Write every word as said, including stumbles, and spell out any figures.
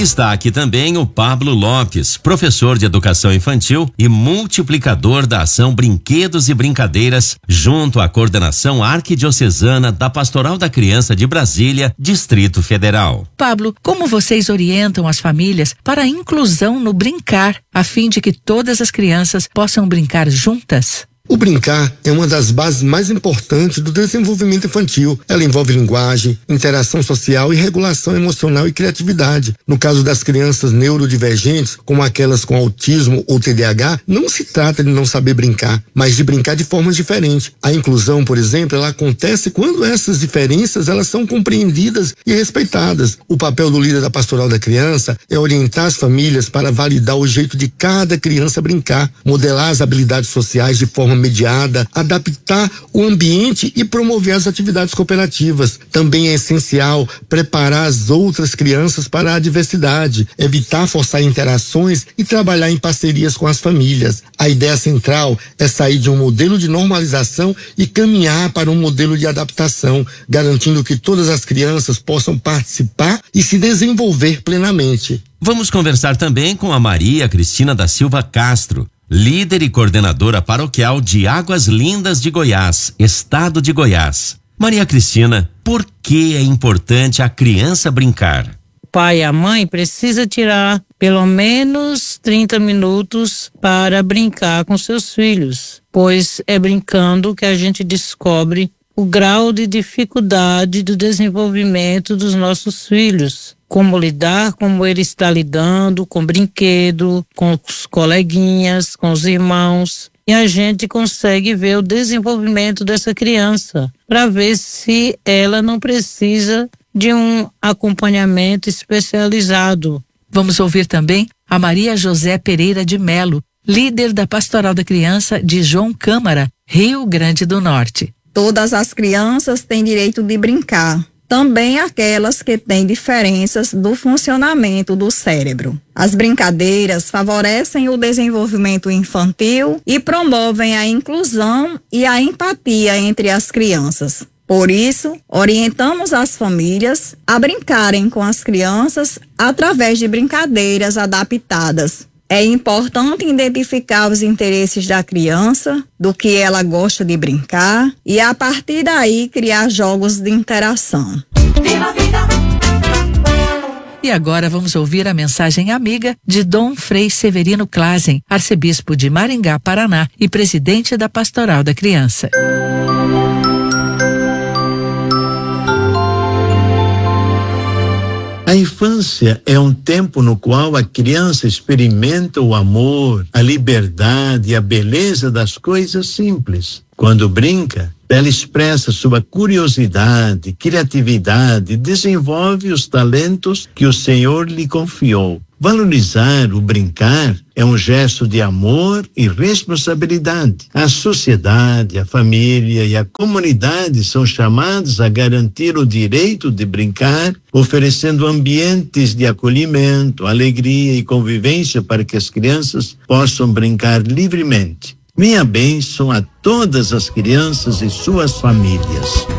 Está aqui também o Pablo Lopes, professor de educação infantil e multiplicador da ação Brinquedos e Brincadeiras, junto à coordenação arquidiocesana da Pastoral da Criança de Brasília, Distrito Federal. Pablo, como vocês orientam as famílias para a inclusão no brincar, a fim de que todas as crianças possam brincar juntas? O brincar é uma das bases mais importantes do desenvolvimento infantil. Ela envolve linguagem, interação social e regulação emocional e criatividade. No caso das crianças neurodivergentes, como aquelas com autismo ou T D A H, não se trata de não saber brincar, mas de brincar de formas diferentes. A inclusão, por exemplo, ela acontece quando essas diferenças elas são compreendidas e respeitadas. O papel do líder da Pastoral da Criança é orientar as famílias para validar o jeito de cada criança brincar, modelar as habilidades sociais de forma mediada, adaptar o ambiente e promover as atividades cooperativas. Também é essencial preparar as outras crianças para a diversidade, evitar forçar interações e trabalhar em parcerias com as famílias. A ideia central é sair de um modelo de normalização e caminhar para um modelo de adaptação, garantindo que todas as crianças possam participar e se desenvolver plenamente. Vamos conversar também com a Maria Cristina da Silva Castro, líder e coordenadora paroquial de Águas Lindas de Goiás, estado de Goiás. Maria Cristina, por que é importante a criança brincar? O pai e a mãe precisam tirar pelo menos trinta minutos para brincar com seus filhos, pois é brincando que a gente descobre o grau de dificuldade do desenvolvimento dos nossos filhos. Como lidar, como ele está lidando com brinquedo, com os coleguinhas, com os irmãos. E a gente consegue ver o desenvolvimento dessa criança, para ver se ela não precisa de um acompanhamento especializado. Vamos ouvir também a Maria José Pereira de Melo, líder da Pastoral da Criança de João Câmara, Rio Grande do Norte. Todas as crianças têm direito de brincar. Também aquelas que têm diferenças do funcionamento do cérebro. As brincadeiras favorecem o desenvolvimento infantil e promovem a inclusão e a empatia entre as crianças. Por isso, orientamos as famílias a brincarem com as crianças através de brincadeiras adaptadas. É importante identificar os interesses da criança, do que ela gosta de brincar e a partir daí criar jogos de interação. Viva a vida! E agora vamos ouvir a mensagem amiga de Dom Frei Severino Klazen, arcebispo de Maringá, Paraná e presidente da Pastoral da Criança. A infância é um tempo no qual a criança experimenta o amor, a liberdade e a beleza das coisas simples. Quando brinca, ela expressa sua curiosidade, criatividade, desenvolve os talentos que o Senhor lhe confiou. Valorizar o brincar é um gesto de amor e responsabilidade. A sociedade, a família e a comunidade são chamados a garantir o direito de brincar, oferecendo ambientes de acolhimento, alegria e convivência para que as crianças possam brincar livremente. Minha bênção a todas as crianças e suas famílias.